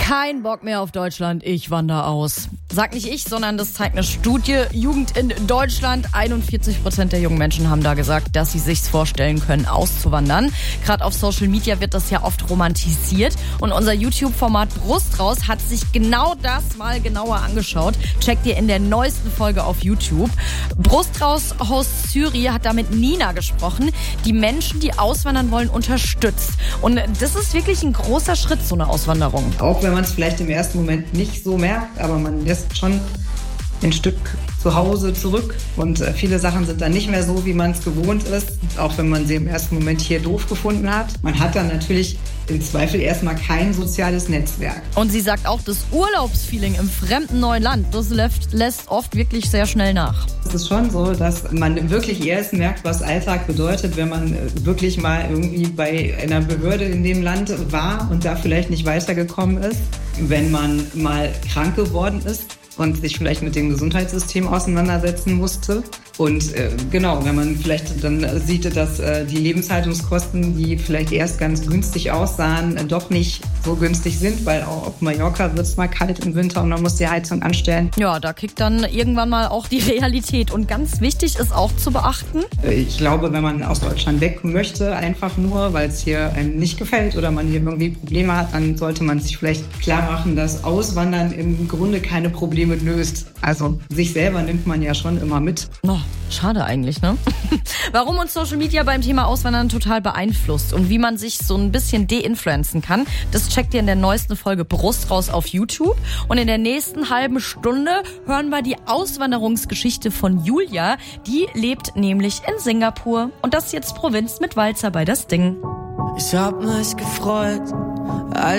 Kein Bock mehr auf Deutschland, ich wandere aus. Sag nicht ich, sondern das zeigt eine Studie. Jugend in Deutschland. 41% der jungen Menschen haben da gesagt, dass sie sich's vorstellen können, auszuwandern. Gerade auf Social Media wird das ja oft romantisiert. Und unser YouTube-Format Brust raus hat sich genau das mal genauer angeschaut. Checkt ihr in der neuesten Folge auf YouTube. Brust raus-Host Cyri hat da mit Nina gesprochen, die Menschen, die auswandern wollen, unterstützt. Und das ist wirklich ein großer Schritt, so eine Auswanderung. Auch wenn man es vielleicht im ersten Moment nicht so merkt, aber man lässt schon ein Stück zu Hause zurück und viele Sachen sind dann nicht mehr so, wie man es gewohnt ist, auch wenn man sie im ersten Moment hier doof gefunden hat. Man hat dann natürlich im Zweifel erstmal kein soziales Netzwerk. Und sie sagt auch, das Urlaubsfeeling im fremden neuen Land, das lässt oft wirklich sehr schnell nach. Es ist schon so, dass man wirklich erst merkt, was Alltag bedeutet, wenn man wirklich mal irgendwie bei einer Behörde in dem Land war und da vielleicht nicht weitergekommen ist, wenn man mal krank geworden ist und sich vielleicht mit dem Gesundheitssystem auseinandersetzen musste. Und genau, wenn man vielleicht dann sieht, dass die Lebenshaltungskosten, die vielleicht erst ganz günstig aussahen, doch nicht so günstig sind, weil auch auf Mallorca wird es mal kalt im Winter und man muss die Heizung anstellen. Ja, da kickt dann irgendwann mal auch die Realität. Und ganz wichtig ist auch zu beachten: Ich glaube, wenn man aus Deutschland weg möchte, einfach nur, weil es hier einem nicht gefällt oder man hier irgendwie Probleme hat, dann sollte man sich vielleicht klar machen, dass Auswandern im Grunde keine Probleme löst. Also sich selber nimmt man ja schon immer mit. Oh, schade eigentlich, ne? Warum uns Social Media beim Thema Auswandern total beeinflusst und wie man sich so ein bisschen deinfluenzen kann, das checkt ihr in der neuesten Folge Brust raus auf YouTube. Und in der nächsten halben Stunde hören wir die Auswanderungsgeschichte von Julia. Die lebt nämlich in Singapur. Und das ist jetzt Provinz mit Walzer bei das Ding. Ich hab mich gefreut,